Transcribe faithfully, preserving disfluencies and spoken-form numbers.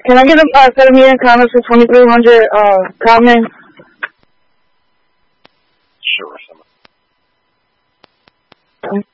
Can I get a uh, set of medium condoms for twenty-three hundred uh, common? Sure, someone.